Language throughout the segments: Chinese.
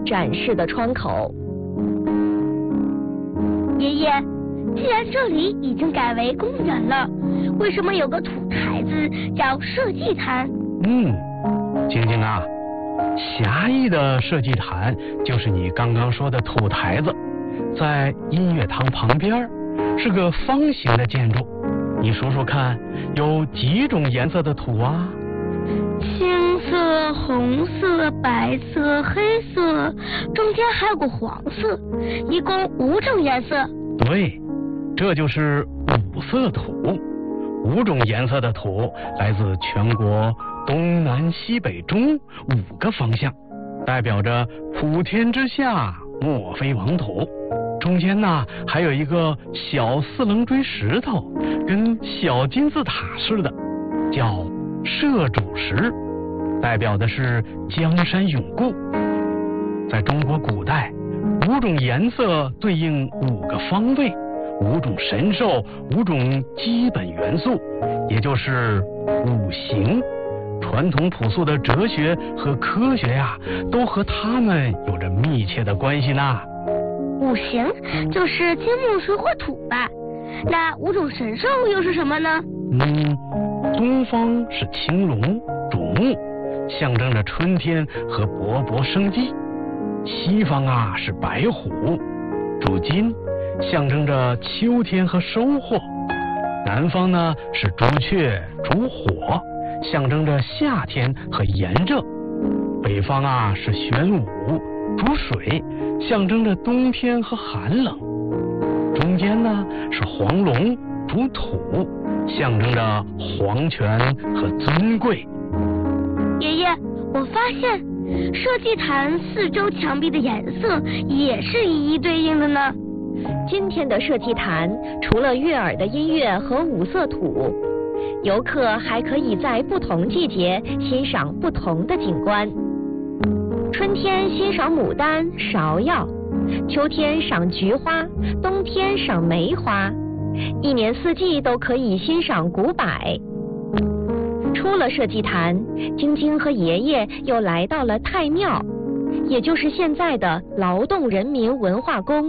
展示的窗口。 爷爷，既然这里已经改为公园了，为什么有个土台子叫社稷坛？ 晶晶啊，狭义的社稷坛就是你刚刚说的土台子，在音乐堂旁边，是个方形的建筑。你数数看，有几种颜色的土啊？ 青色、红色、白色、黑色，中间还有个黄色，一共5种颜色。 对，这就是五色土。5种颜色的土来自全国东南西北中5个方向，代表着普天之下莫非王土。中间呢还有一个小4棱锥石头，跟小金字塔似的，叫社主石，代表的是江山永固。在中国古代，5种颜色对应5个方位，5种神兽，5种基本元素，也就是5行。传统朴素的哲学和科学呀，都和它们有着密切的关系呢。 5行就是金木水火土吧？那5种神兽又是什么呢？ 东方是青龙，主木，象征着春天和勃勃生机；西方啊是白虎，主金，象征着秋天和收获；南方呢是朱雀，主火，象征着夏天和炎热；北方啊是玄武，主水，象征着冬天和寒冷；中间呢是黄龙，主土，象征着皇权和尊贵。 爷爷，我发现社稷坛4周墙壁的颜色也是一一对应的呢。 今天的社稷坛除了悦耳的音乐和5色土，游客还可以在不同季节欣赏不同的景观。春天欣赏牡丹、芍药，秋天赏菊花，冬天赏梅花，一年4季都可以欣赏古柏。出了社稷坛，晶晶和爷爷又来到了太庙，也就是现在的劳动人民文化宫。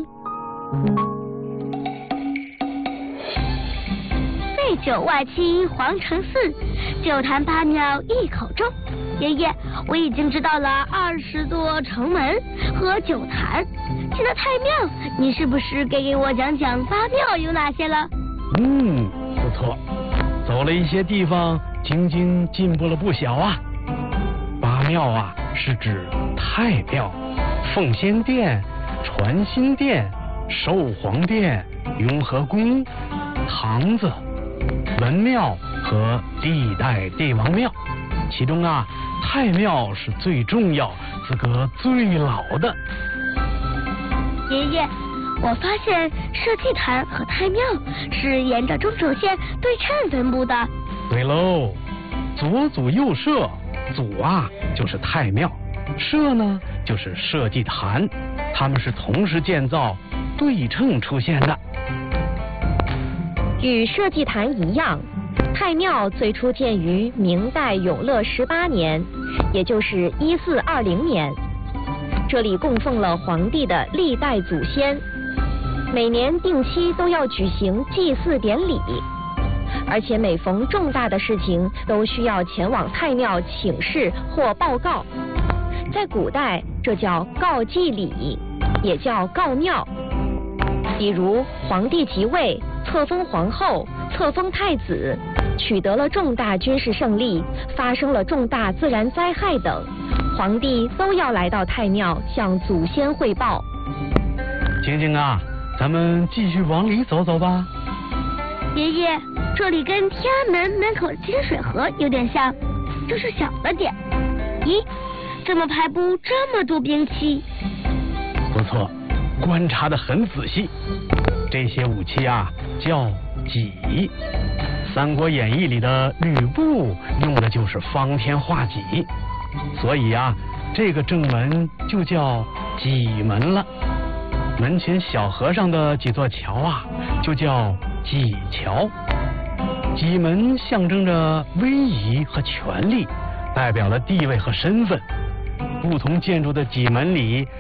内9外7皇城4，9坛8庙一口钟。爷爷，我已经知道了20座城门和9坛。现在太庙，你是不是给我讲讲8庙有哪些了？ 不错，走了一些地方，晶晶进步了不小啊。8庙啊，是指太庙、奉先殿、传心殿、寿皇殿、雍和宫、堂子、文庙和历代帝王庙。其中啊，太庙是最重要、资格最老的。 爷爷，我发现社稷坛和太庙是沿着中轴线对称分布的。 对喽，左祖右社，祖啊就是太庙，社呢就是社稷坛，它们是同时建造、对称出现的。 与社稷坛一样，太庙最初建于明代永乐18年，也就是1420年。这里供奉了皇帝的历代祖先，每年定期都要举行祭祀典礼，而且每逢重大的事情都需要前往太庙请示或报告。在古代，这叫告祭礼，也叫告庙。比如皇帝即位、册封皇后、册封太子，取得了重大军事胜利，发生了重大自然灾害等，皇帝都要来到太庙向祖先汇报。 晶晶啊，咱们继续往里走走吧。 爷爷，这里跟天安门门口金水河有点像，就是小了点。咦，怎么排布这么多兵器？ 不错，观察得很仔细。这些武器啊叫戟，《三国演义》里的吕布用的就是方天画戟，所以啊，这个正门就叫戟门了。门前小河上的几座桥啊，就叫戟桥。戟门象征着威仪和权力，代表了地位和身份。不同建筑的戟门里